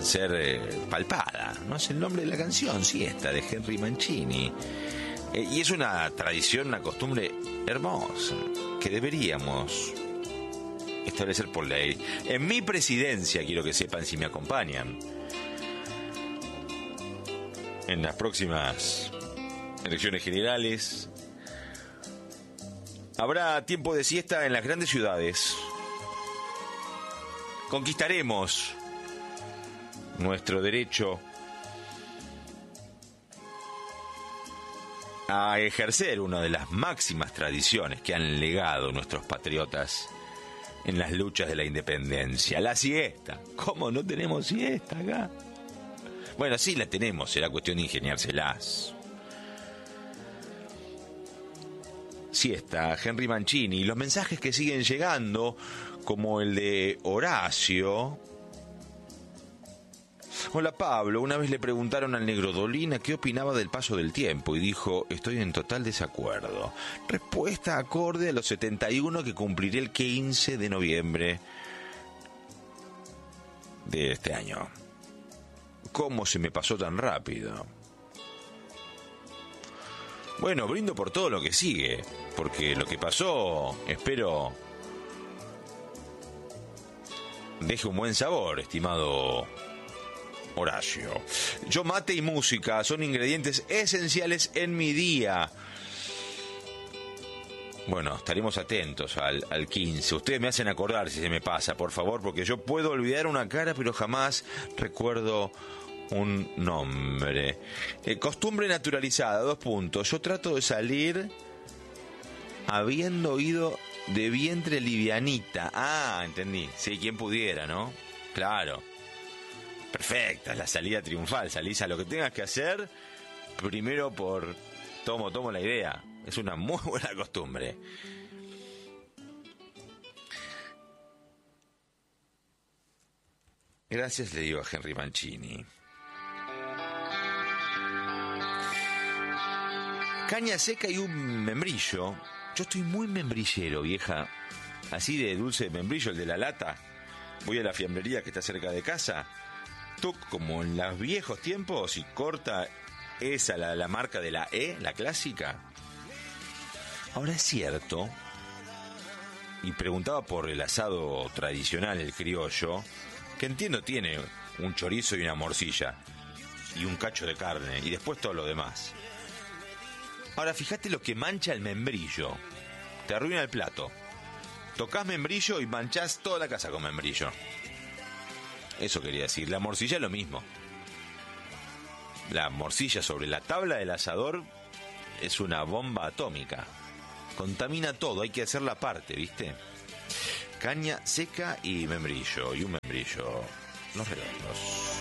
ser palpada, ¿no? Es el nombre de la canción, Siesta, de Henry Mancini. Y es una tradición, una costumbre hermosa que deberíamos establecer por ley. En mi presidencia, quiero que sepan, si me acompañan en las próximas elecciones generales, habrá tiempo de siesta en las grandes ciudades. Conquistaremos nuestro derecho a ejercer una de las máximas tradiciones que han legado nuestros patriotas en las luchas de la independencia, la siesta. ¿Cómo no tenemos siesta acá? Bueno, sí la tenemos, será cuestión de ingeniárselas. Siesta, Henry Mancini, y los mensajes que siguen llegando, como el de Horacio. Hola Pablo, una vez le preguntaron al negro Dolina qué opinaba del paso del tiempo y dijo: estoy en total desacuerdo. Respuesta acorde a los 71 que cumpliré el 15 de noviembre de este año. ¿Cómo se me pasó tan rápido? Bueno, brindo por todo lo que sigue, porque lo que pasó, espero, deje un buen sabor, estimado Horacio. Yo, mate y música son ingredientes esenciales en mi día. Bueno, estaremos atentos al 15. Ustedes me hacen acordar si se me pasa, por favor, porque yo puedo olvidar una cara, pero jamás recuerdo un nombre. Costumbre naturalizada, 2 puntos. Yo trato de salir habiendo ido de vientre livianita. Ah, entendí. Sí, quien pudiera, ¿no? Claro. Perfecta, la salida triunfal. Salís a lo que tengas que hacer. Primero por... Tomo la idea. Es una muy buena costumbre. Gracias, le digo a Henry Mancini. Caña seca y un membrillo. Yo estoy muy membrillero, vieja. Así de dulce de membrillo, el de la lata. Voy a la fiambrería que está cerca de casa. Tú, como en los viejos tiempos, y corta esa, la marca de la E, la clásica. Ahora es cierto, y preguntaba por el asado tradicional, el criollo, que entiendo tiene un chorizo y una morcilla, y un cacho de carne, y después todo lo demás. Ahora fíjate lo que mancha el membrillo. Te arruina el plato. Tocás membrillo y manchás toda la casa con membrillo. Eso quería decir. La morcilla es lo mismo. La morcilla sobre la tabla del asador es una bomba atómica. Contamina todo, hay que hacer la parte, ¿viste? Caña seca y membrillo. Y un membrillo. Los redondos.